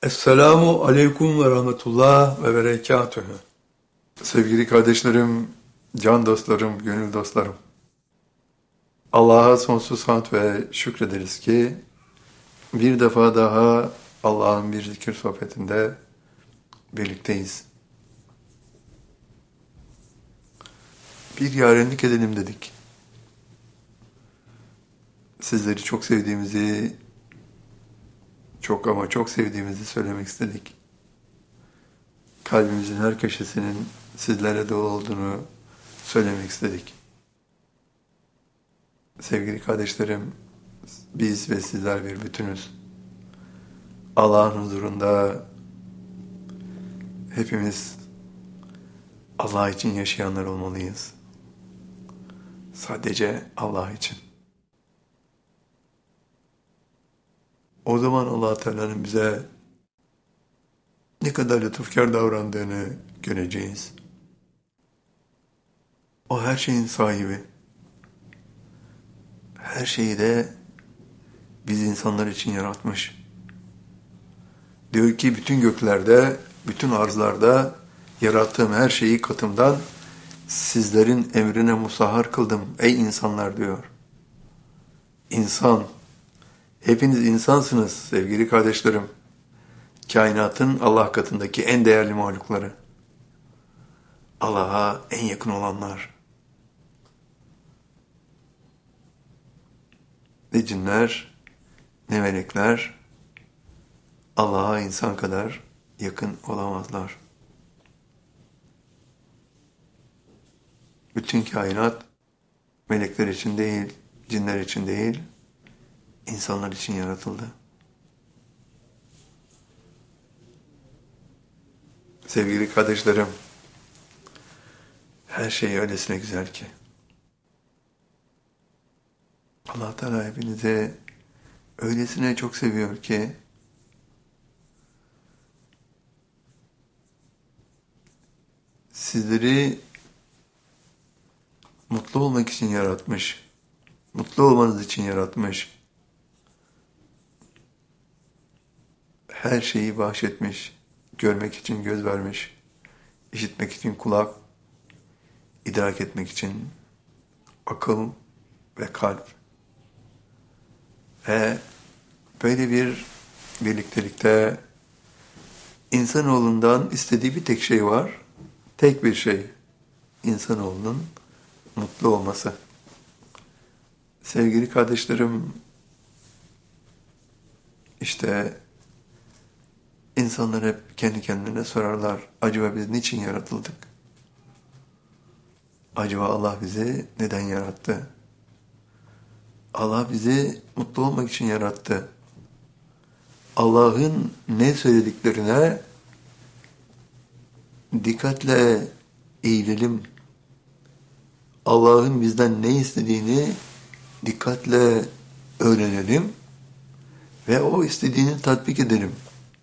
Esselamu aleyküm ve rahmetullah ve berekatühü. Sevgili kardeşlerim, can dostlarım, gönül dostlarım. Allah'a sonsuz hamd ve şükrederiz ki bir defa daha Allah'ın bir zikir sohbetinde birlikteyiz. Bir yarenlik edelim dedik. Sizleri çok sevdiğimizi, çok ama çok sevdiğimizi söylemek istedik. Kalbimizin her köşesinin sizlere dolu olduğunu söylemek istedik. Sevgili kardeşlerim, biz ve sizler bir bütünüz. Allah'ın huzurunda hepimiz Allah için yaşayanlar olmalıyız. Sadece Allah için. O zaman Allah Teala'nın bize ne kadar lütufkar davrandığını göreceğiz. O her şeyin sahibi. Her şeyi de biz insanlar için yaratmış. Diyor ki bütün göklerde, bütün arzlarda yarattığım her şeyi katımdan sizlerin emrine musahhar kıldım ey insanlar diyor. İnsan, hepiniz insansınız sevgili kardeşlerim. Kainatın Allah katındaki en değerli mahlukları. Allah'a en yakın olanlar. Ne cinler, ne melekler Allah'a insan kadar yakın olamazlar. Bütün kainat melekler için değil, cinler için değil, insanlar için yaratıldı. Sevgili kardeşlerim, her şey öylesine güzel ki. Allah Teala hepinizi öylesine çok seviyor ki sizleri mutlu olmak için yaratmış. Mutlu olmanız için yaratmış. Her şeyi bahşetmiş. Görmek için göz vermiş. İşitmek için kulak. İdrak etmek için akıl ve kalp. Ve böyle bir birliktelikte insanoğlundan istediği bir tek şey var. Tek bir şey. İnsanoğlunun mutlu olması. Sevgili kardeşlerim, işte insanlar hep kendi kendine sorarlar. Acaba biz niçin yaratıldık? Acaba Allah bizi neden yarattı? Allah bizi mutlu olmak için yarattı. Allah'ın ne söylediklerine dikkatle eğilelim. Allah'ın bizden ne istediğini dikkatle öğrenelim ve o istediğini tatbik edelim.